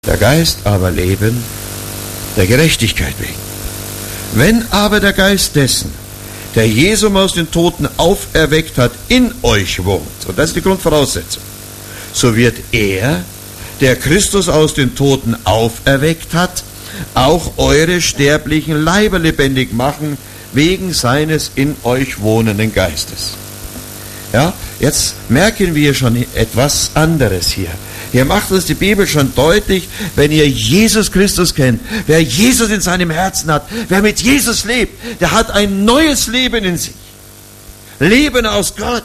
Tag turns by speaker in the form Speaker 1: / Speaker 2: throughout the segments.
Speaker 1: der Geist aber Leben der Gerechtigkeit wegen. Wenn aber der Geist dessen, der Jesum aus den Toten auferweckt hat, in euch wohnt, und das ist die Grundvoraussetzung, so wird er, der Christus aus den Toten auferweckt hat, auch eure sterblichen Leiber lebendig machen, wegen seines in euch wohnenden Geistes. Ja, jetzt merken wir schon etwas anderes hier. Hier macht uns die Bibel schon deutlich, wenn ihr Jesus Christus kennt, wer Jesus in seinem Herzen hat, wer mit Jesus lebt, der hat ein neues Leben in sich. Leben aus Gott.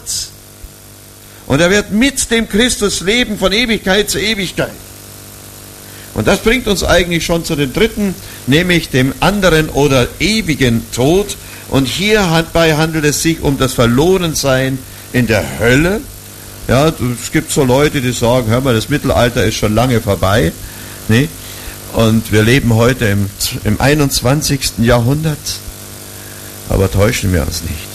Speaker 1: Und er wird mit dem Christus leben von Ewigkeit zu Ewigkeit. Und das bringt uns eigentlich schon zu dem dritten, nämlich dem anderen oder ewigen Tod. Und hierbei handelt es sich um das Verlorensein in der Hölle. Ja, es gibt so Leute, die sagen, hör mal, das Mittelalter ist schon lange vorbei. Nee? Und wir leben heute im 21. Jahrhundert. Aber täuschen wir uns nicht.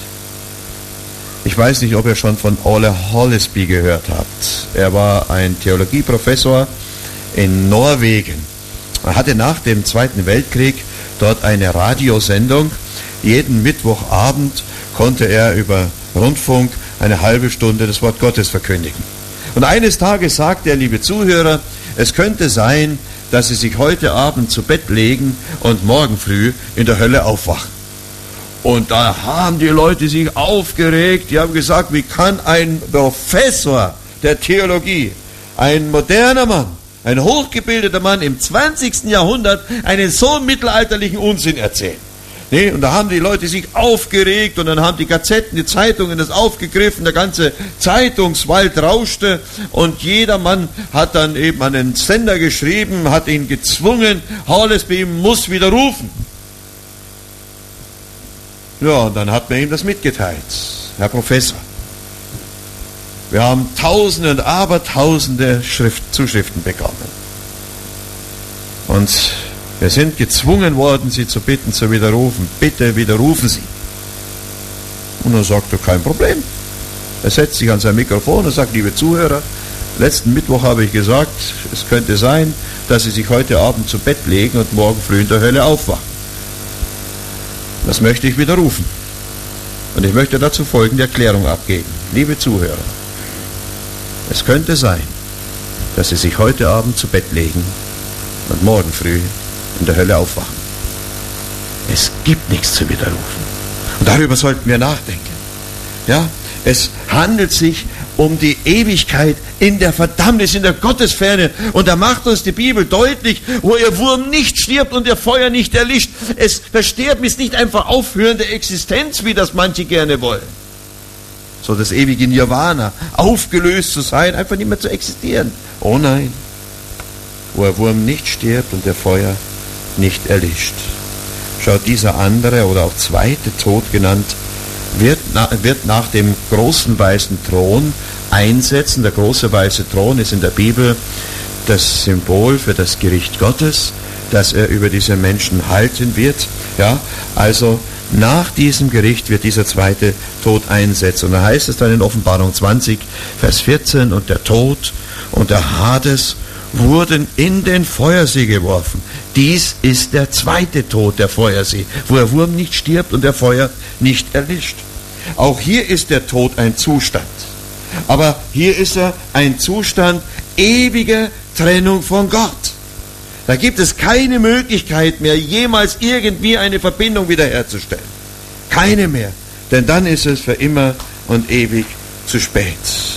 Speaker 1: Ich weiß nicht, ob ihr schon von Ole Hallesby gehört habt. Er war ein Theologieprofessor in Norwegen. Er hatte nach dem Zweiten Weltkrieg dort eine Radiosendung. Jeden Mittwochabend konnte er über Rundfunk eine halbe Stunde das Wort Gottes verkündigen. Und eines Tages sagte er, liebe Zuhörer, es könnte sein, dass Sie sich heute Abend zu Bett legen und morgen früh in der Hölle aufwachen. Und da haben die Leute sich aufgeregt, die haben gesagt, wie kann ein Professor der Theologie, ein moderner Mann, ein hochgebildeter Mann im 20. Jahrhundert einen so mittelalterlichen Unsinn erzählen? Nee, und da haben die Leute sich aufgeregt und dann haben die Gazetten, die Zeitungen das aufgegriffen, der ganze Zeitungswald rauschte und jedermann hat dann eben an den Sender geschrieben, hat ihn gezwungen, Hallesby muss widerrufen. Ja, und dann hat man ihm das mitgeteilt, Herr Professor. Wir haben Tausende und Abertausende Zuschriften bekommen. Und wir sind gezwungen worden, Sie zu bitten, zu widerrufen. Bitte widerrufen Sie. Und dann sagt er, kein Problem. Er setzt sich an sein Mikrofon und sagt, liebe Zuhörer, letzten Mittwoch habe ich gesagt, es könnte sein, dass Sie sich heute Abend zu Bett legen und morgen früh in der Hölle aufwachen. Das möchte ich widerrufen. Und ich möchte dazu folgende Erklärung abgeben. Liebe Zuhörer, es könnte sein, dass Sie sich heute Abend zu Bett legen und morgen früh in der Hölle aufwachen. Es gibt nichts zu widerrufen. Und darüber sollten wir nachdenken. Ja, es handelt sich um die Ewigkeit in der Verdammnis, in der Gottesferne. Und da macht uns die Bibel deutlich, wo ihr Wurm nicht stirbt und ihr Feuer nicht erlischt. Das Sterben ist nicht einfach aufhörende Existenz, wie das manche gerne wollen. So das ewige Nirvana, aufgelöst zu sein, einfach nicht mehr zu existieren. Oh nein, wo der Wurm nicht stirbt und der Feuer nicht erlischt. Schaut, dieser andere oder auch zweite Tod genannt, wird nach dem großen weißen Thron einsetzen. Der große weiße Thron ist in der Bibel das Symbol für das Gericht Gottes, das er über diese Menschen halten wird. Ja, also nach diesem Gericht wird dieser zweite Tod einsetzen. Und da heißt es dann in Offenbarung 20, Vers 14, und der Tod und der Hades wurden in den Feuersee geworfen. Dies ist der zweite Tod, der Feuersee, wo der Wurm nicht stirbt und der Feuer nicht erlischt. Auch hier ist der Tod ein Zustand. Aber hier ist er ein Zustand ewiger Trennung von Gott. Da gibt es keine Möglichkeit mehr, jemals irgendwie eine Verbindung wiederherzustellen. Keine mehr. Denn dann ist es für immer und ewig zu spät.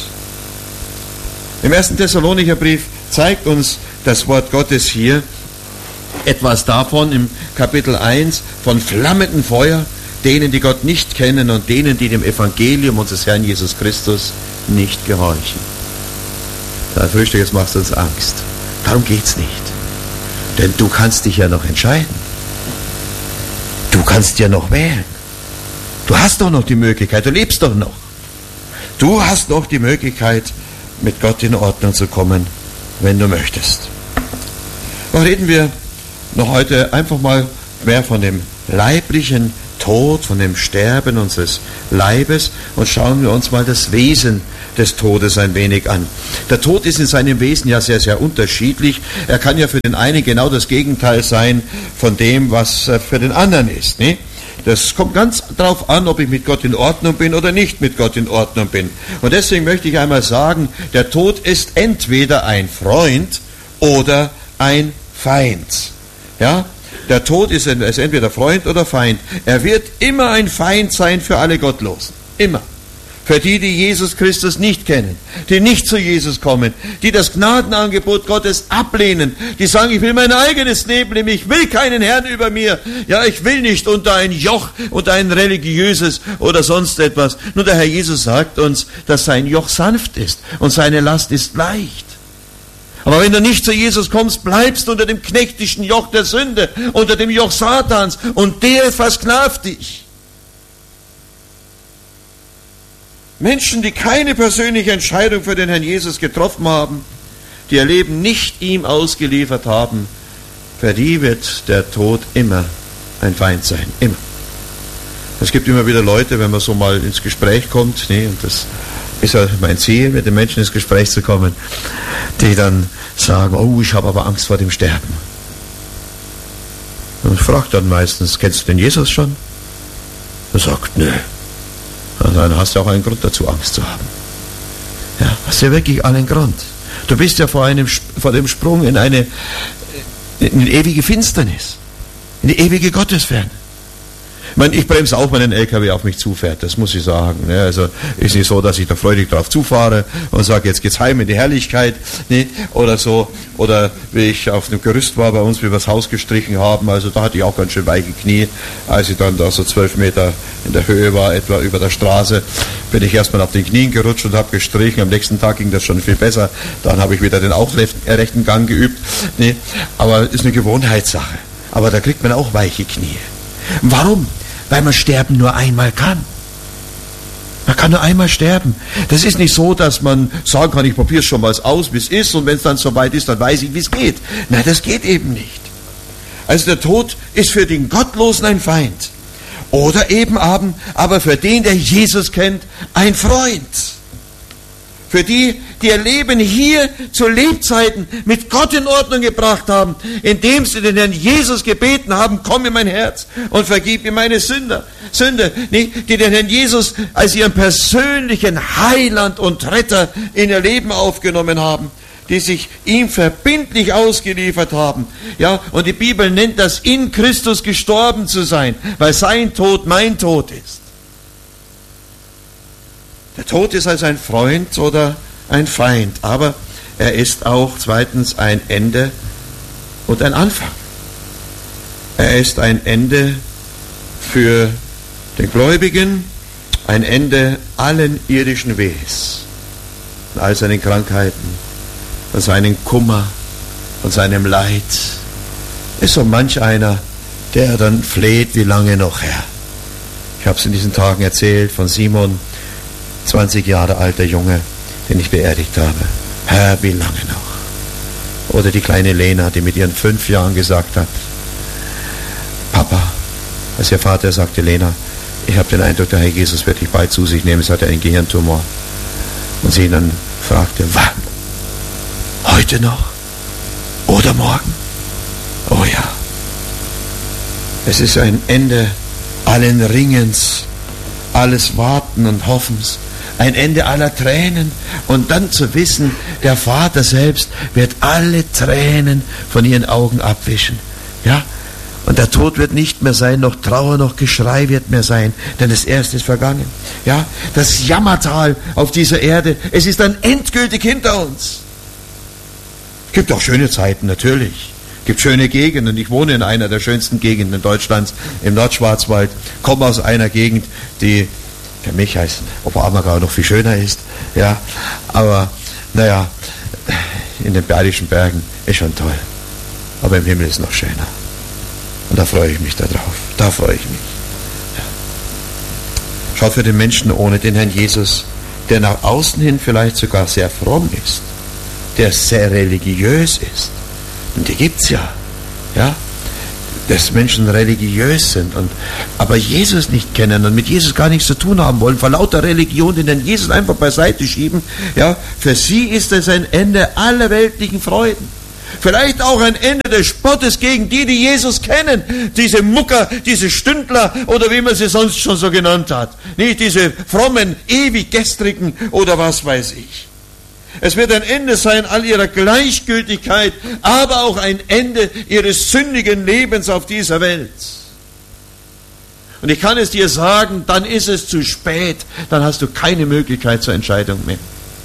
Speaker 1: Im 1. Thessalonicher Brief zeigt uns das Wort Gottes hier etwas davon im Kapitel 1 von flammendem Feuer, denen, die Gott nicht kennen und denen, die dem Evangelium unseres Herrn Jesus Christus nicht gehorchen. Herr Frühstück, jetzt machst du uns Angst. Darum geht's nicht. Denn du kannst dich ja noch entscheiden. Du kannst ja noch wählen. Du hast doch noch die Möglichkeit, du lebst doch noch. Du hast noch die Möglichkeit, mit Gott in Ordnung zu kommen, wenn du möchtest. Doch reden wir noch heute einfach mal mehr von dem leiblichen Tod, von dem Sterben unseres Leibes und schauen wir uns mal das Wesen des Todes ein wenig an. Der Tod ist in seinem Wesen ja sehr, sehr unterschiedlich. Er kann ja für den einen genau das Gegenteil sein von dem, was für den anderen ist. Ne? Das kommt ganz darauf an, ob ich mit Gott in Ordnung bin oder nicht mit Gott in Ordnung bin. Und deswegen möchte ich einmal sagen, der Tod ist entweder ein Freund oder ein Feind. Ja? Der Tod ist entweder Freund oder Feind. Er wird immer ein Feind sein für alle Gottlosen. Immer. Für die, die Jesus Christus nicht kennen, die nicht zu Jesus kommen, die das Gnadenangebot Gottes ablehnen, die sagen, ich will mein eigenes Leben nehmen, ich will keinen Herrn über mir, ja, ich will nicht unter ein Joch, unter ein religiöses oder sonst etwas. Nur der Herr Jesus sagt uns, dass sein Joch sanft ist und seine Last ist leicht. Aber wenn du nicht zu Jesus kommst, bleibst du unter dem knechtischen Joch der Sünde, unter dem Joch Satans, und der versklavt dich. Menschen, die keine persönliche Entscheidung für den Herrn Jesus getroffen haben, die ihr Leben nicht ihm ausgeliefert haben, für die wird der Tod immer ein Feind sein. Immer. Es gibt immer wieder Leute, wenn man so mal ins Gespräch kommt, ne, und das ist ja mein Ziel, mit den Menschen ins Gespräch zu kommen, die dann sagen, oh, ich habe aber Angst vor dem Sterben. Und ich frage dann meistens, kennst du den Jesus schon? Er sagt, nö. Also dann hast du auch einen Grund dazu, Angst zu haben. Ja, hast du ja wirklich einen Grund. Du bist ja vor dem Sprung in eine ewige Finsternis, in die ewige Gottesferne. Ich bremse auch, wenn ein LKW auf mich zufährt, das muss ich sagen. Ne? Also ist nicht so, dass ich da freudig drauf zufahre und sage, jetzt geht's heim in die Herrlichkeit, ne? Oder so. Oder wie ich auf dem Gerüst war bei uns, wie wir das Haus gestrichen haben, also da hatte ich auch ganz schön weiche Knie, als ich dann da so 12 Meter in der Höhe war, etwa über der Straße, bin ich erstmal auf den Knien gerutscht und habe gestrichen. Am nächsten Tag ging das schon viel besser. Dann habe ich wieder den rechten Gang geübt. Ne? Aber ist eine Gewohnheitssache. Aber da kriegt man auch weiche Knie. Warum? Weil man sterben nur einmal kann. Man kann nur einmal sterben. Das ist nicht so, dass man sagen kann, ich probiere es schon mal aus, wie es ist, und wenn es dann soweit ist, dann weiß ich, wie es geht. Nein, das geht eben nicht. Also der Tod ist für den Gottlosen ein Feind. Oder eben aber für den, der Jesus kennt, ein Freund. Für die, die ihr Leben hier zu Lebzeiten mit Gott in Ordnung gebracht haben, indem sie den Herrn Jesus gebeten haben, komm in mein Herz und vergib mir meine Sünde, die den Herrn Jesus als ihren persönlichen Heiland und Retter in ihr Leben aufgenommen haben, die sich ihm verbindlich ausgeliefert haben. Ja, und die Bibel nennt das, in Christus gestorben zu sein, weil sein Tod mein Tod ist. Der Tod ist also ein Freund oder ein Feind, aber er ist auch zweitens ein Ende und ein Anfang. Er ist ein Ende für den Gläubigen, ein Ende allen irdischen Wehs, all seinen Krankheiten, von seinem Kummer, von seinem Leid. Ist so manch einer, der dann fleht, wie lange noch, Herr. Ich habe es in diesen Tagen erzählt von Simon, 20 Jahre alter Junge, den ich beerdigt habe. Herr, wie lange noch? Oder die kleine Lena, die mit ihren 5 Jahren gesagt hat, Papa, als ihr Vater sagte, Lena, ich habe den Eindruck, der Herr Jesus wird dich bald zu sich nehmen, es hat einen Gehirntumor. Und sie dann fragte, wann? Heute noch? Oder morgen? Oh ja. Es ist ein Ende allen Ringens, alles Warten und Hoffens, ein Ende aller Tränen, und dann zu wissen, der Vater selbst wird alle Tränen von ihren Augen abwischen. Ja? Und der Tod wird nicht mehr sein, noch Trauer, noch Geschrei wird mehr sein, denn das Erste ist vergangen. Ja? Das Jammertal auf dieser Erde, es ist dann endgültig hinter uns. Es gibt auch schöne Zeiten, natürlich. Es gibt schöne Gegenden. Ich wohne in einer der schönsten Gegenden Deutschlands, im Nordschwarzwald, komme aus einer Gegend, die für mich als Oberammergau noch viel schöner ist. Ja, aber naja, in den Bayerischen Bergen ist schon toll. Aber im Himmel ist es noch schöner. Und da freue ich mich darauf. Da freue ich mich. Ja. Schaut, für den Menschen ohne den Herrn Jesus, der nach außen hin vielleicht sogar sehr fromm ist, der sehr religiös ist, und die gibt's ja, ja, dass Menschen religiös sind, aber Jesus nicht kennen und mit Jesus gar nichts zu tun haben wollen, vor lauter Religion, den Jesus einfach beiseite schieben, ja, für sie ist es ein Ende aller weltlichen Freuden. Vielleicht auch ein Ende des Spottes gegen die Jesus kennen, diese Mucker, diese Stündler oder wie man sie sonst schon so genannt hat. Nicht diese frommen, ewig gestrigen oder was weiß ich. Es wird ein Ende sein all ihrer Gleichgültigkeit, aber auch ein Ende ihres sündigen Lebens auf dieser Welt. Und ich kann es dir sagen, dann ist es zu spät, dann hast du keine Möglichkeit zur Entscheidung mehr.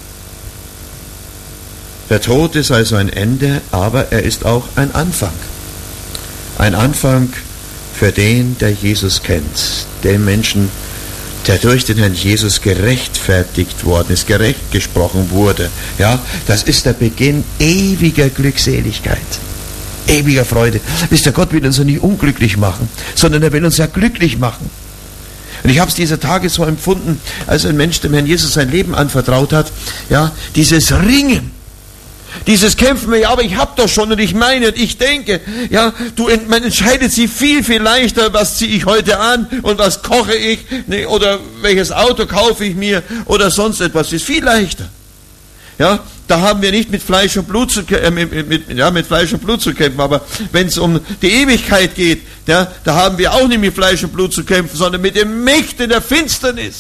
Speaker 1: Der Tod ist also ein Ende, aber er ist auch ein Anfang. Ein Anfang für den, der Jesus kennt, den Menschen, der durch den Herrn Jesus gerechtfertigt worden ist, gerecht gesprochen wurde. Ja, das ist der Beginn ewiger Glückseligkeit, ewiger Freude. Wisst ihr, Gott will uns ja nicht unglücklich machen, sondern er will uns ja glücklich machen. Und ich habe es dieser Tage so empfunden, als ein Mensch dem Herrn Jesus sein Leben anvertraut hat, ja, dieses Ringen, dieses Kämpfen, ja, aber ich habe doch schon und ich meine und ich denke, ja, man entscheidet sich viel, viel leichter, was ziehe ich heute an und was koche ich, ne, oder welches Auto kaufe ich mir oder sonst etwas, ist viel leichter. Ja, da haben wir nicht mit Fleisch und Blut zu mit Fleisch und Blut zu kämpfen, aber wenn es um die Ewigkeit geht, ja, da haben wir auch nicht mit Fleisch und Blut zu kämpfen, sondern mit den Mächten der Finsternis,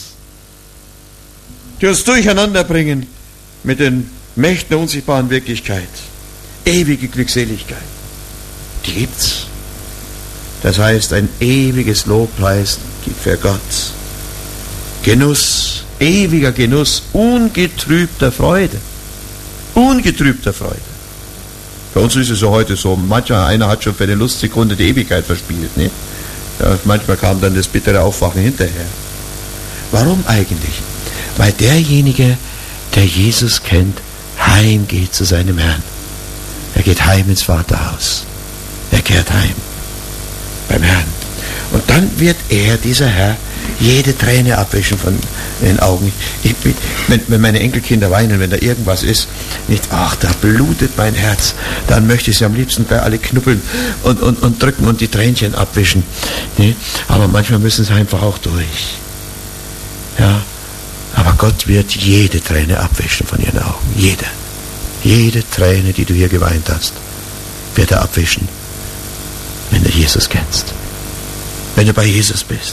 Speaker 1: die uns durcheinander bringen mit den Mächten der unsichtbaren Wirklichkeit. Ewige Glückseligkeit. Die gibt's. Das heißt, ein ewiges Lobpreis für Gott. Genuss, ewiger Genuss, ungetrübter Freude. Ungetrübter Freude. Bei uns ist es ja heute so, einer hat schon für eine Lustsekunde die Ewigkeit verspielt. Ne? Ja, manchmal kam dann das bittere Aufwachen hinterher. Warum eigentlich? Weil derjenige, der Jesus kennt, heimgeht zu seinem Herrn. Er geht heim ins Vaterhaus. Er kehrt heim beim Herrn. Und dann wird er, dieser Herr, jede Träne abwischen von den Augen. Wenn meine Enkelkinder weinen, wenn da irgendwas ist, nicht, ach, da blutet mein Herz, dann möchte ich sie am liebsten bei alle knuppeln und drücken und die Tränchen abwischen. Nee? Aber manchmal müssen sie einfach auch durch. Ja. Aber Gott wird jede Träne abwischen von ihren Augen. Jede. Jede Träne, die du hier geweint hast, wird er abwischen, wenn du Jesus kennst. Wenn du bei Jesus bist.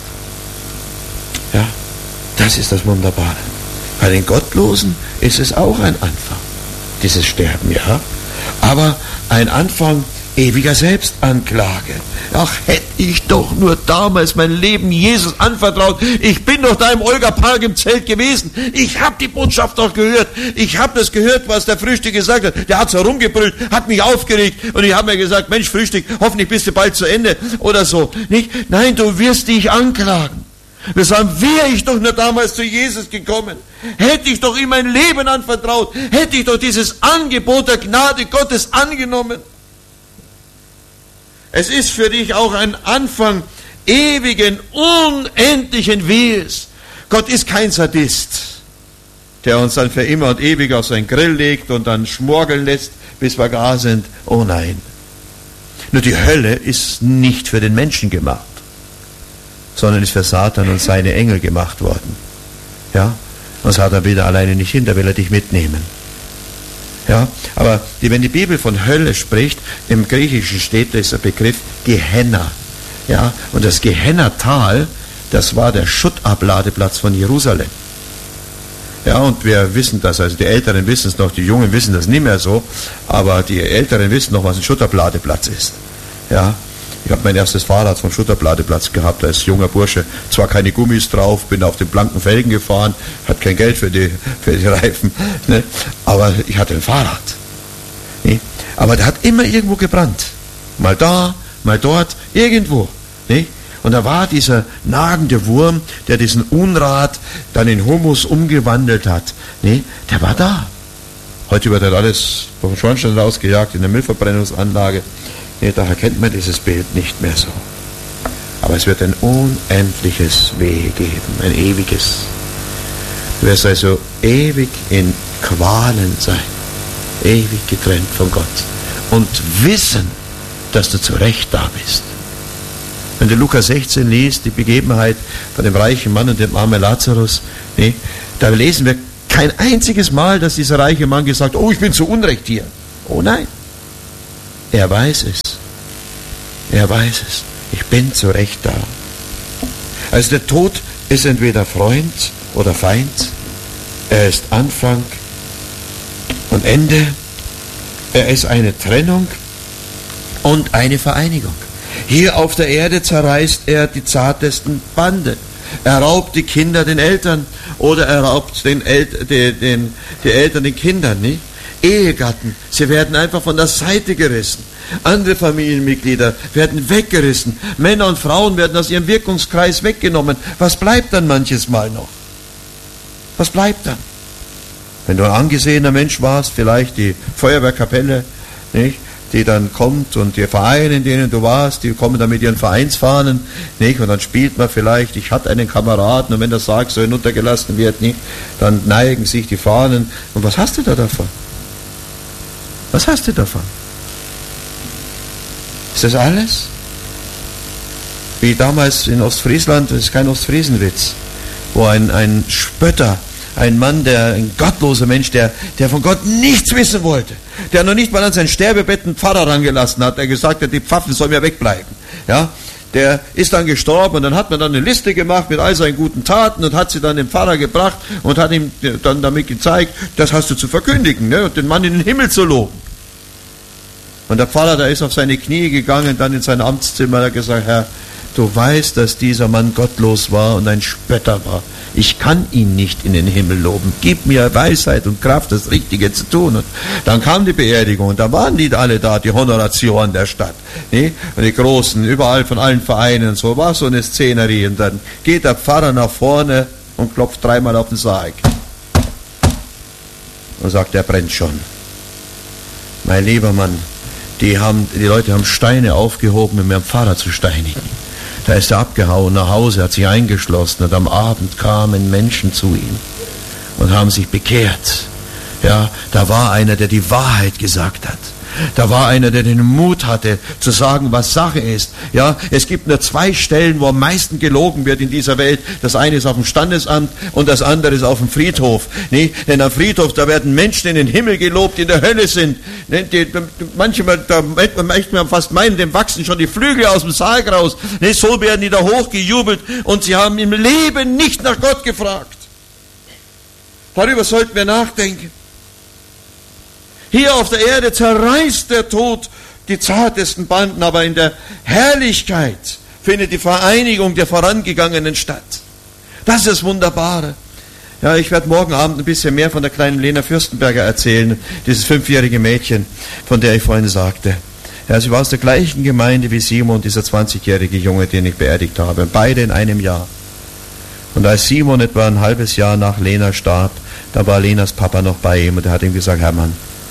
Speaker 1: Ja, das ist das Wunderbare. Bei den Gottlosen ist es auch ein Anfang, dieses Sterben, ja. Aber ein Anfang ewiger Selbstanklage. Ach, hätte ich doch nur damals mein Leben Jesus anvertraut. Ich bin doch da im Olga-Park im Zelt gewesen. Ich habe die Botschaft doch gehört. Ich habe das gehört, was der Frühstück gesagt hat. Der hat so rumgebrüllt, hat mich aufgeregt und ich habe mir gesagt, Mensch, Frühstück, hoffentlich bist du bald zu Ende oder so. Nicht? Nein, du wirst dich anklagen. Wir sagen, wäre ich doch nur damals zu Jesus gekommen, hätte ich doch ihm mein Leben anvertraut, hätte ich doch dieses Angebot der Gnade Gottes angenommen. Es ist für dich auch ein Anfang ewigen, unendlichen Wehes. Gott ist kein Sadist, der uns dann für immer und ewig auf seinen Grill legt und dann schmorgeln lässt, bis wir gar sind. Oh nein. Nur die Hölle ist nicht für den Menschen gemacht, sondern ist für Satan und seine Engel gemacht worden. Ja? Und Satan will da alleine nicht hin, da will er dich mitnehmen. Ja? Aber wenn die Bibel von Hölle spricht, im Griechischen steht dieser Begriff Gehenna. Ja? Und das Gehenna-Tal, das war der Schuttabladeplatz von Jerusalem. Ja, und wir wissen das, also die Älteren wissen es noch, die Jungen wissen das nicht mehr so, aber die Älteren wissen noch, was ein Schuttabladeplatz ist. Ja? Ich habe mein erstes Fahrrad vom Schutterbladeplatz gehabt als junger Bursche. Zwar keine Gummis drauf, bin auf den blanken Felgen gefahren, hatte kein Geld für die Reifen, ne? Aber ich hatte ein Fahrrad. Ne? Aber der hat immer irgendwo gebrannt. Mal da, mal dort, irgendwo. Ne? Und da war dieser nagende Wurm, der diesen Unrat dann in Humus umgewandelt hat. Ne? Der war da. Heute wird halt alles vom Schornstein rausgejagt in der Müllverbrennungsanlage. Nee, daher kennt man dieses Bild nicht mehr so. Aber es wird ein unendliches Wehe geben, ein ewiges. Du wirst also ewig in Qualen sein, ewig getrennt von Gott und wissen, dass du zu Recht da bist. Wenn du Lukas 16 liest, die Begebenheit von dem reichen Mann und dem armen Lazarus, da lesen wir kein einziges Mal, dass dieser reiche Mann gesagt hat, oh, ich bin zu Unrecht hier. Oh nein, er weiß es. Er weiß es. Ich bin zu Recht da. Also der Tod ist entweder Freund oder Feind. Er ist Anfang und Ende. Er ist eine Trennung und eine Vereinigung. Hier auf der Erde zerreißt er die zartesten Bande. Er raubt die Kinder den Eltern oder er raubt die Eltern den Kindern. Nicht? Ehegatten, sie werden einfach von der Seite gerissen. Andere Familienmitglieder werden weggerissen. Männer und Frauen werden aus ihrem Wirkungskreis weggenommen. Was bleibt dann manches Mal noch? Was bleibt dann? Wenn du ein angesehener Mensch warst, vielleicht die Feuerwehrkapelle, nicht? Die dann kommt und die Vereine, in denen du warst, die kommen dann mit ihren Vereinsfahnen, nicht? Und dann spielt man vielleicht, ich hatte einen Kameraden und wenn der Sarg so hinuntergelassen wird, nicht? Dann neigen sich die Fahnen. Und was hast du da davon? Was hast du davon? Ist das alles? Wie damals in Ostfriesland, das ist kein Ostfriesenwitz, wo ein Spötter, ein Mann, ein gottloser Mensch, der von Gott nichts wissen wollte, der noch nicht mal an sein Sterbebett einen Pfarrer rangelassen hat, der gesagt hat, die Pfaffen sollen mir wegbleiben. Ja? Der ist dann gestorben und dann hat man dann eine Liste gemacht mit all seinen guten Taten und hat sie dann dem Pfarrer gebracht und hat ihm dann damit gezeigt, das hast du zu verkündigen, ne? Und den Mann in den Himmel zu loben. Und der Pfarrer, der ist auf seine Knie gegangen, dann in sein Amtszimmer, hat gesagt, Herr, du weißt, dass dieser Mann gottlos war und ein Spötter war. Ich kann ihn nicht in den Himmel loben. Gib mir Weisheit und Kraft, das Richtige zu tun. Und dann kam die Beerdigung und da waren die alle da, die Honoratioren der Stadt. Ne? Und die Großen, überall von allen Vereinen und so, war so eine Szenerie. Und dann geht der Pfarrer nach vorne und klopft dreimal auf den Sarg. Und sagt, er brennt schon. Mein lieber Mann, die Leute haben Steine aufgehoben, um ihren Pfarrer zu steinigen. Da ist er abgehauen nach Hause, hat sich eingeschlossen und am Abend kamen Menschen zu ihm und haben sich bekehrt. Ja, da war einer, der die Wahrheit gesagt hat. Da war einer, der den Mut hatte, zu sagen, was Sache ist. Ja, es gibt nur 2 Stellen, wo am meisten gelogen wird in dieser Welt. Das eine ist auf dem Standesamt und das andere ist auf dem Friedhof. Nee, denn am Friedhof, da werden Menschen in den Himmel gelobt, die in der Hölle sind. Manchmal, da möchte man fast meinen, dem wachsen schon die Flügel aus dem Sarg raus. Nee, so werden die da hochgejubelt und sie haben im Leben nicht nach Gott gefragt. Darüber sollten wir nachdenken. Hier auf der Erde zerreißt der Tod die zartesten Banden, aber in der Herrlichkeit findet die Vereinigung der Vorangegangenen statt. Das ist das Wunderbare. Ja, ich werde morgen Abend ein bisschen mehr von der kleinen Lena Fürstenberger erzählen, dieses 5-jährige Mädchen, von der ich vorhin sagte. Ja, sie war aus der gleichen Gemeinde wie Simon, dieser 20-jährige Junge, den ich beerdigt habe, beide in einem Jahr. Und als Simon etwa ein halbes Jahr nach Lena starb, da war Lenas Papa noch bei ihm und er hat ihm gesagt, Hermann,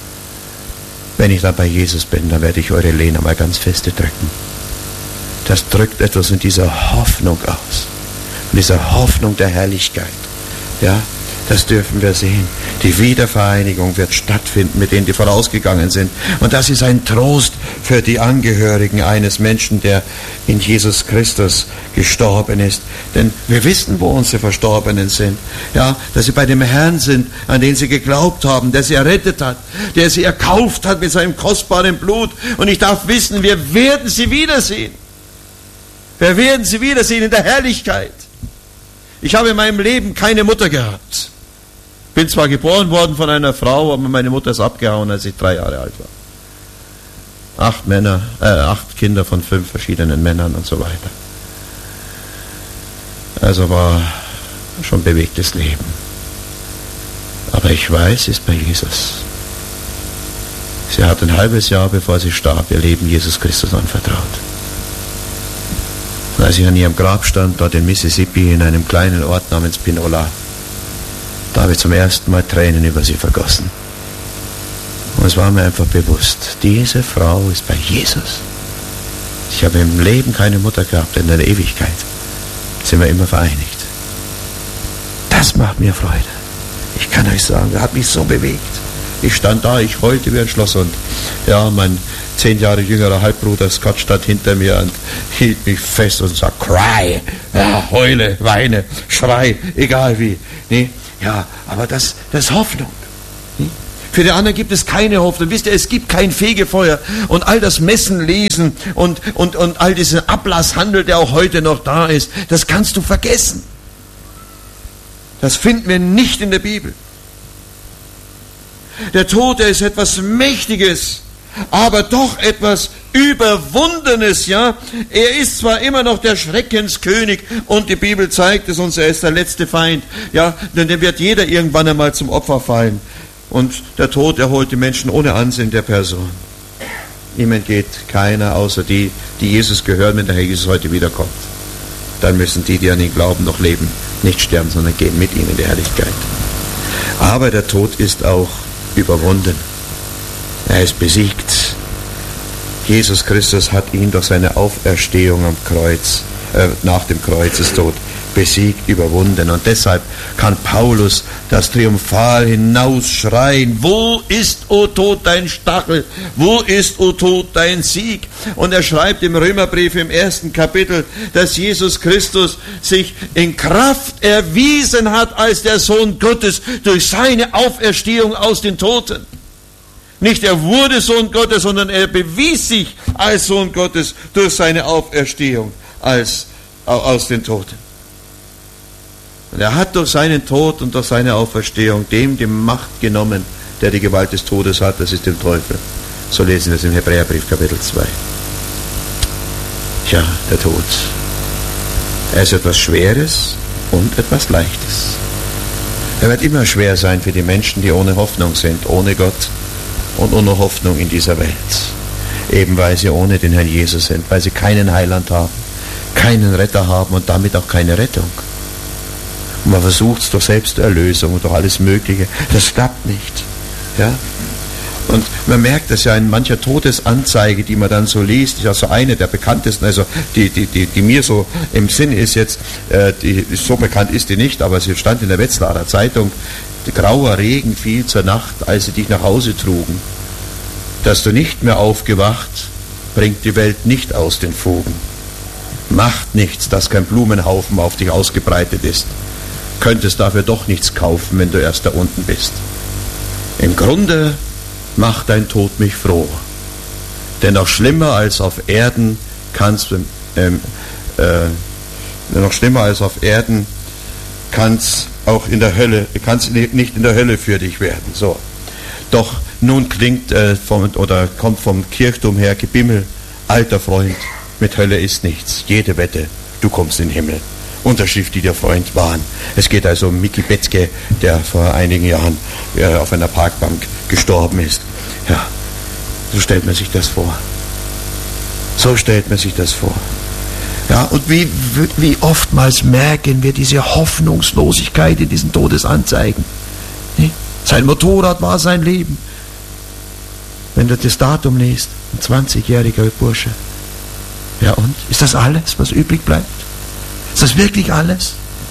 Speaker 1: wenn ich dann bei Jesus bin, dann werde ich eure Lena mal ganz feste drücken. Das drückt etwas in dieser Hoffnung aus. In dieser Hoffnung der Herrlichkeit. Ja, das dürfen wir sehen. Die Wiedervereinigung wird stattfinden mit denen, die vorausgegangen sind. Und das ist ein Trost für die Angehörigen eines Menschen, der in Jesus Christus gestorben ist. Denn wir wissen, wo unsere Verstorbenen sind. Ja, dass sie bei dem Herrn sind, an den sie geglaubt haben, der sie errettet hat, der sie erkauft hat mit seinem kostbaren Blut. Und ich darf wissen, wir werden sie wiedersehen. Wir werden sie wiedersehen in der Herrlichkeit. Ich habe in meinem Leben keine Mutter gehabt. Bin zwar geboren worden von einer Frau, aber meine Mutter ist abgehauen, als ich 3 Jahre alt war. 8 Kinder von 5 verschiedenen Männern und so weiter. Also war schon bewegtes Leben. Aber ich weiß, sie ist bei Jesus. Sie hat ein halbes Jahr, bevor sie starb, ihr Leben Jesus Christus anvertraut. Und als ich an ihrem Grab stand, dort in Mississippi, in einem kleinen Ort namens Pinola, da habe ich zum ersten Mal Tränen über sie vergossen. Und es war mir einfach bewusst, diese Frau ist bei Jesus. Ich habe im Leben keine Mutter gehabt, in der Ewigkeit sind wir immer vereinigt. Das macht mir Freude. Ich kann euch sagen, das hat mich so bewegt. Ich stand da, ich heulte wie ein Schlosshund. Ja, mein 10 Jahre jüngerer Halbbruder Scott stand hinter mir und hielt mich fest und sagte, cry, ja, heule, weine, schrei, egal wie. Nee, ja, aber das ist Hoffnung. Nee? Für die anderen gibt es keine Hoffnung. Wisst ihr, es gibt kein Fegefeuer. Und all das Messen lesen und all diesen Ablasshandel, der auch heute noch da ist, das kannst du vergessen. Das finden wir nicht in der Bibel. Der Tod, der ist etwas Mächtiges, aber doch etwas Überwundenes, ja. Er ist zwar immer noch der Schreckenskönig und die Bibel zeigt es uns, er ist der letzte Feind, ja, denn dem wird jeder irgendwann einmal zum Opfer fallen. Und der Tod erholt die Menschen ohne Ansehen der Person. Ihm entgeht keiner, außer die Jesus gehören, wenn der Herr Jesus heute wiederkommt. Dann müssen die an ihn glauben, noch leben, nicht sterben, sondern gehen mit ihm in die Herrlichkeit. Aber der Tod ist auch überwunden. Er ist besiegt. Jesus Christus hat ihn durch seine Auferstehung am Kreuz, nach dem Kreuzestod, besiegt, überwunden. Und deshalb kann Paulus das triumphal hinausschreien: Wo ist, o Tod, dein Stachel? Wo ist, o Tod, dein Sieg? Und er schreibt im Römerbrief im 1. Kapitel, dass Jesus Christus sich in Kraft erwiesen hat als der Sohn Gottes durch seine Auferstehung aus den Toten. Nicht er wurde Sohn Gottes, sondern er bewies sich als Sohn Gottes durch seine Auferstehung aus den Toten. Und er hat durch seinen Tod und durch seine Auferstehung dem die Macht genommen, der die Gewalt des Todes hat, das ist dem Teufel. So lesen wir es im Hebräerbrief Kapitel 2. Tja, der Tod. Er ist etwas Schweres und etwas Leichtes. Er wird immer schwer sein für die Menschen, die ohne Hoffnung sind, ohne Gott und ohne Hoffnung in dieser Welt. Eben weil sie ohne den Herrn Jesus sind, weil sie keinen Heiland haben, keinen Retter haben und damit auch keine Rettung. Und man versucht es durch Selbsterlösung und durch alles Mögliche. Das klappt nicht. Ja? Und man merkt das ja in mancher Todesanzeige, die man dann so liest. Ich also eine der bekanntesten, also die mir so im Sinn ist jetzt, so bekannt ist die nicht, aber sie stand in der Wetzlarer Zeitung: Grauer Regen fiel zur Nacht, als sie dich nach Hause trugen. Dass du nicht mehr aufgewacht, bringt die Welt nicht aus den Fugen. Macht nichts, dass kein Blumenhaufen auf dich ausgebreitet ist. Könntest dafür doch nichts kaufen, wenn du erst da unten bist. Im Grunde macht dein Tod mich froh. Denn noch schlimmer als auf Erden kann's auch in der Hölle, kann's nicht in der Hölle für dich werden. So. Doch nun kommt vom Kirchturm her Gebimmel: Alter Freund, mit Hölle ist nichts. Jede Wette, du kommst in den Himmel. Unterschrift, die der Freund waren. Es geht also um Micky Betzke, der vor einigen Jahren auf einer Parkbank gestorben ist. Ja, so stellt man sich das vor. So stellt man sich das vor. Ja, und wie oftmals merken wir diese Hoffnungslosigkeit in diesen Todesanzeigen. Nee? Sein Motorrad war sein Leben. Wenn du das Datum liest, ein 20-jähriger Bursche. Ja, und? Ist das alles, was übrig bleibt? Ist das wirklich alles?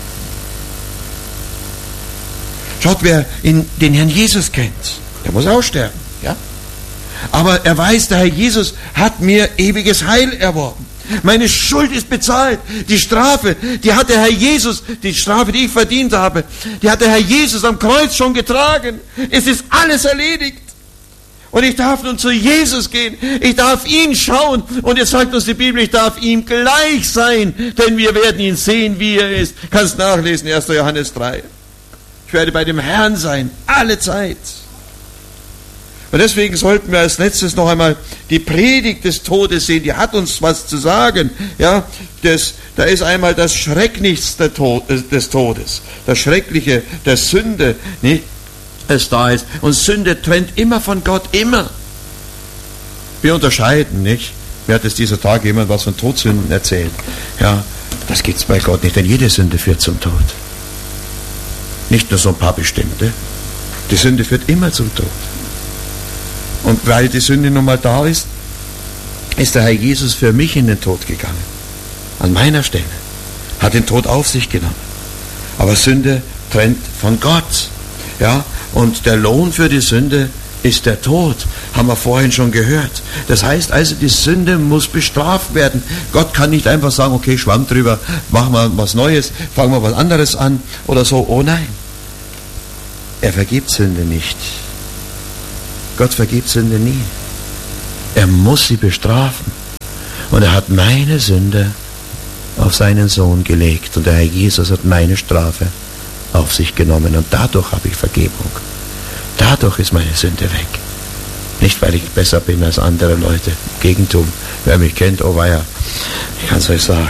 Speaker 1: Schaut, wer den Herrn Jesus kennt, der muss auch sterben. Ja? Aber er weiß, der Herr Jesus hat mir ewiges Heil erworben. Meine Schuld ist bezahlt. Die Strafe, die hat der Herr Jesus, die Strafe, die ich verdient habe, die hat der Herr Jesus am Kreuz schon getragen. Es ist alles erledigt. Und ich darf nun zu Jesus gehen, ich darf ihn schauen, und jetzt sagt uns die Bibel, ich darf ihm gleich sein, denn wir werden ihn sehen, wie er ist. Kannst nachlesen, 1. Johannes 3. Ich werde bei dem Herrn sein, alle Zeit. Und deswegen sollten wir als letztes noch einmal die Predigt des Todes sehen, die hat uns was zu sagen. Ja, da ist einmal das Schrecklichste des Todes, das Schreckliche der Sünde, nicht? Es da ist. Und Sünde trennt immer von Gott, immer. Wir unterscheiden, nicht? Mir hat es dieser Tage jemand was von Todsünden erzählt. Ja, das gibt's bei Gott nicht, denn jede Sünde führt zum Tod. Nicht nur so ein paar bestimmte. Die Sünde führt immer zum Tod. Und weil die Sünde nun mal da ist, ist der Herr Jesus für mich in den Tod gegangen. An meiner Stelle. Hat den Tod auf sich genommen. Aber Sünde trennt von Gott. Ja, und der Lohn für die Sünde ist der Tod. haben wir vorhin schon gehört. Das heißt also, die Sünde muss bestraft werden. Gott kann nicht einfach sagen, okay, Schwamm drüber, machen wir was Neues, fangen wir was anderes an oder so. Oh nein, er vergibt Sünde nicht. Gott vergibt Sünde nie. Er muss sie bestrafen. Und er hat meine Sünde auf seinen Sohn gelegt. Und der Herr Jesus hat meine Strafe auf sich genommen. Und dadurch habe ich Vergebung. Dadurch ist meine Sünde weg. Nicht, weil ich besser bin als andere Leute. Im Gegenteil, wer mich kennt, oh weia, ich kann es euch sagen.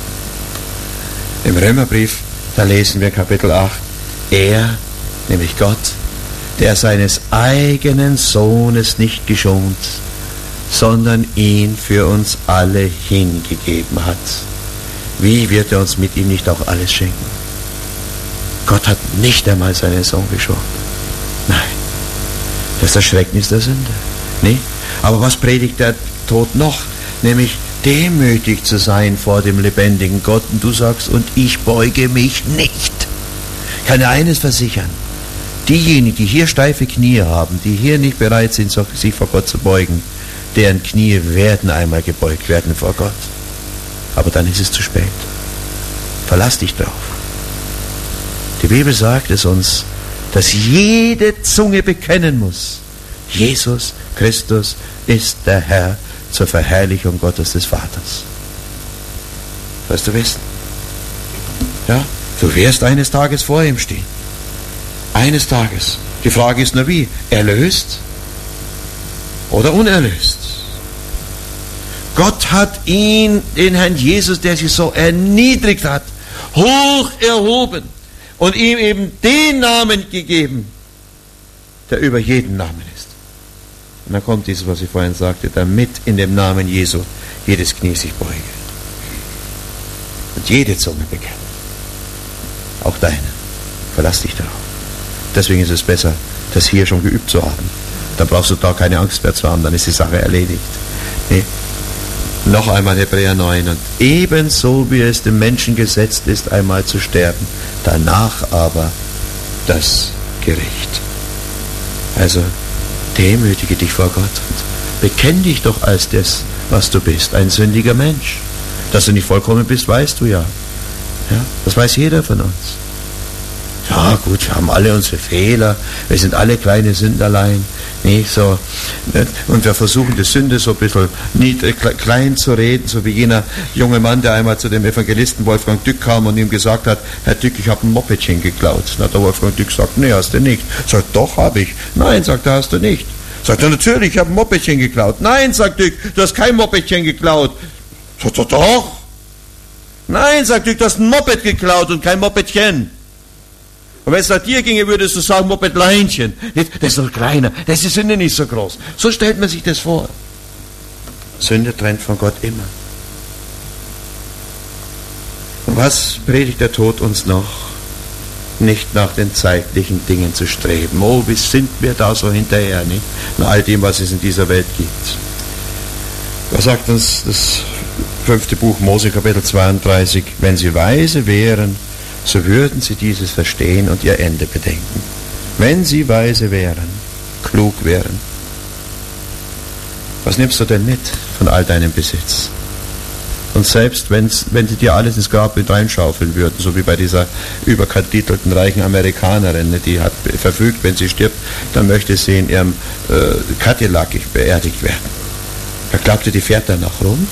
Speaker 1: Im Römerbrief, da lesen wir Kapitel 8. Er, nämlich Gott, der seines eigenen Sohnes nicht geschont, sondern ihn für uns alle hingegeben hat. Wie wird er uns mit ihm nicht auch alles schenken? Gott hat nicht einmal seinen Sohn geschont. Nein, das ist das Schrecknis der Sünde. Nee? Aber was predigt der Tod noch? Nämlich demütig zu sein vor dem lebendigen Gott. Und du sagst, und ich beuge mich nicht. Ich kann dir eines versichern. Diejenigen, die hier steife Knie haben, die hier nicht bereit sind, sich vor Gott zu beugen, deren Knie werden einmal gebeugt werden vor Gott. Aber dann ist es zu spät. Verlass dich drauf. Die Bibel sagt es uns, dass jede Zunge bekennen muss, Jesus Christus ist der Herr zur Verherrlichung Gottes des Vaters. Sollst du wissen? Ja, du wirst eines Tages vor ihm stehen. Eines Tages. Die Frage ist nur wie? Erlöst oder unerlöst? Gott hat ihn, den Herrn Jesus, der sich so erniedrigt hat, hoch erhoben und ihm eben den Namen gegeben, der über jeden Namen ist. Und dann kommt dieses, was ich vorhin sagte, damit in dem Namen Jesu jedes Knie sich beuge und jede Zunge bekennt. Auch deine. Verlass dich darauf. Deswegen ist es besser, das hier schon geübt zu haben. Dann brauchst du da keine Angst mehr zu haben, dann ist die Sache erledigt. Nee. Noch einmal Hebräer 9. Und ebenso wie es dem Menschen gesetzt ist, einmal zu sterben, danach aber das Gericht. Also demütige dich vor Gott und bekenn dich doch als das, was du bist, ein sündiger Mensch. Dass du nicht vollkommen bist, weißt du ja. Ja, das weiß jeder von uns. Ja gut, wir haben alle unsere Fehler, wir sind alle kleine Sünderlein, nicht so. Und wir versuchen die Sünde so ein bisschen klein zu reden, so wie jener junge Mann, der einmal zu dem Evangelisten Wolfgang Dück kam und ihm gesagt hat, Herr Dück, ich habe ein Mopedchen geklaut. Dann hat der Wolfgang Dück gesagt, nee, hast du nicht. Sagt, doch, habe ich. Nein, sagt er, hast du nicht. Sagt er, natürlich, ich habe ein Mopedchen geklaut. Nein, sagt Dück, du hast kein Mopedchen geklaut. Sagt er, doch. Nein, sagt Dück, du hast ein Moped geklaut und kein Mopedchen. Und wenn es nach dir ginge, würdest du sagen, Mopedleinchen. Das ist noch kleiner, das ist die Sünde nicht so groß. So stellt man sich das vor. Sünde trennt von Gott immer. Und was predigt der Tod uns noch? Nicht nach den zeitlichen Dingen zu streben. Oh, wie sind wir da so hinterher, nicht? Nach all dem, was es in dieser Welt gibt. Was sagt uns das 5. Buch Mose, Kapitel 32? Wenn sie weise wären, so würden sie dieses verstehen und ihr Ende bedenken. Wenn sie weise wären, klug wären. Was nimmst du denn mit von all deinem Besitz? Und selbst wenn sie dir alles ins Grab mit reinschaufeln würden, so wie bei dieser überkatitelten reichen Amerikanerin, die hat verfügt, wenn sie stirbt, dann möchte sie in ihrem Cadillac beerdigt werden. Da glaubt ihr, die fährt dann noch rum?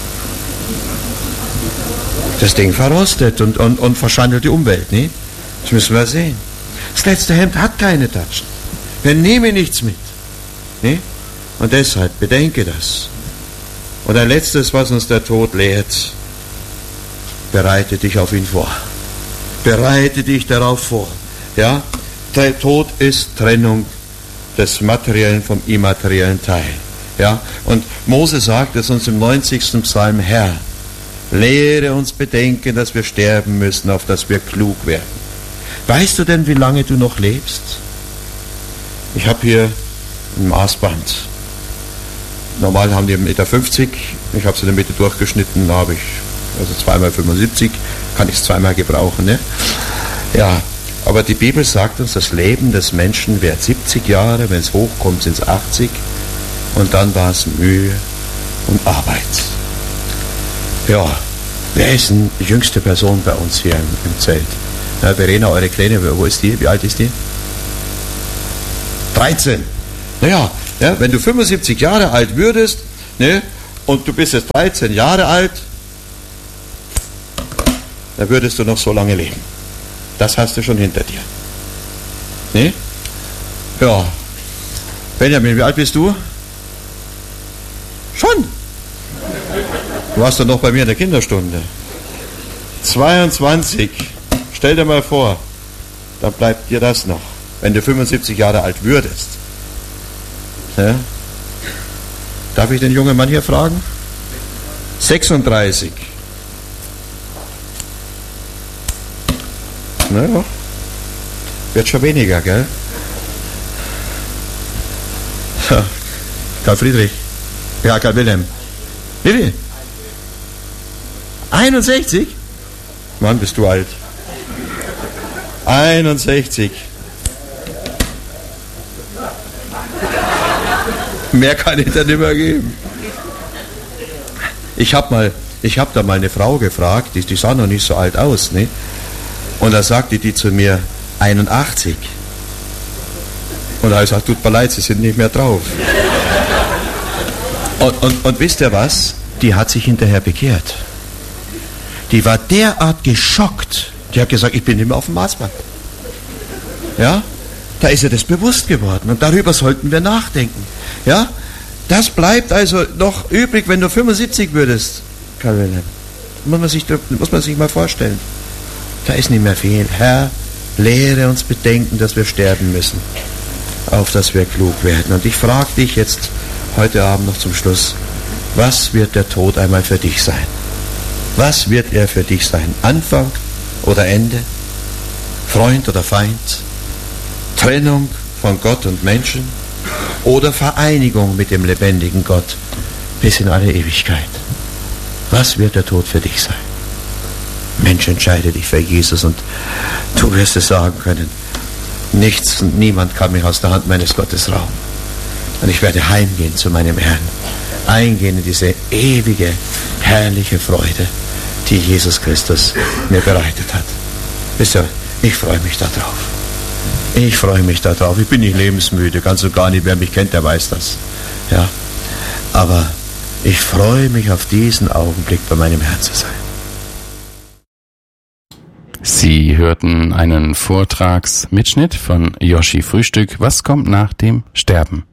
Speaker 1: Das Ding verrostet und verschandelt die Umwelt, nicht? Das müssen wir sehen. Das letzte Hemd hat keine Taschen. Wir nehmen nichts mit. Nicht? Und deshalb bedenke das. Und ein letztes, was uns der Tod lehrt, bereite dich auf ihn vor. Bereite dich darauf vor. Ja? Der Tod ist Trennung des Materiellen vom immateriellen Teil. Ja? Und Mose sagt es uns im 90. Psalm, Herr, lehre uns bedenken, dass wir sterben müssen, auf dass wir klug werden. Weißt du denn, wie lange du noch lebst? Ich habe hier ein Maßband. Normal haben die 1,50 Meter. Ich habe es in der Mitte durchgeschnitten, da habe ich also 2x75, kann ich es zweimal gebrauchen. Ne? Ja, aber die Bibel sagt uns, das Leben des Menschen währt 70 Jahre, wenn es hochkommt, sind es 80. Und dann war es Mühe und Arbeit. Ja, wer ist denn die jüngste Person bei uns hier im Zelt? Na, Verena, eure Kleine, wo ist die? Wie alt ist die? 13. Naja, ja, wenn du 75 Jahre alt würdest, ne, und du bist jetzt 13 Jahre alt, dann würdest du noch so lange leben. Das hast du schon hinter dir. Ne? Ja. Benjamin, wie alt bist du? Schon? Du warst doch noch bei mir in der Kinderstunde. 22. Stell dir mal vor, dann bleibt dir das noch, wenn du 75 Jahre alt würdest. Ja? Darf ich den jungen Mann hier fragen? 36. Naja, wird schon weniger, gell? Karl Friedrich. Ja, Karl Wilhelm. Wie viel? 61? Mann, bist du alt. 61. Mehr kann ich da nicht mehr geben. Ich hab da mal eine Frau gefragt, die sah noch nicht so alt aus, ne? Und da sagte die zu mir, 81. Und da habe ich gesagt, tut mir leid, Sie sind nicht mehr drauf. Und wisst ihr was? Die hat sich hinterher bekehrt. Die war derart geschockt. Die hat gesagt, ich bin nicht mehr auf dem Maßband. Ja? Da ist ihr das bewusst geworden. Und darüber sollten wir nachdenken. Ja? Das bleibt also noch übrig, wenn du 75 würdest, Karl Wilhelm. Muss man sich mal vorstellen. Da ist nicht mehr viel. Herr, lehre uns bedenken, dass wir sterben müssen, auf dass wir klug werden. Und ich frage dich jetzt heute Abend noch zum Schluss, was wird der Tod einmal für dich sein? Was wird er für dich sein? Anfang oder Ende? Freund oder Feind? Trennung von Gott und Menschen? Oder Vereinigung mit dem lebendigen Gott bis in alle Ewigkeit? Was wird der Tod für dich sein? Mensch, entscheide dich für Jesus und du wirst es sagen können, nichts und niemand kann mich aus der Hand meines Gottes rauben. Und ich werde heimgehen zu meinem Herrn, eingehen in diese ewige, herrliche Freude, die Jesus Christus mir bereitet hat. Wisst ihr, ich freue mich darauf. Ich freue mich darauf. Ich bin nicht lebensmüde, ganz und gar nicht. Wer mich kennt, der weiß das. Ja, aber ich freue mich auf diesen Augenblick, bei meinem Herrn zu sein.
Speaker 2: Sie hörten einen Vortragsmitschnitt von Joschi Frühstück. Was kommt nach dem Sterben?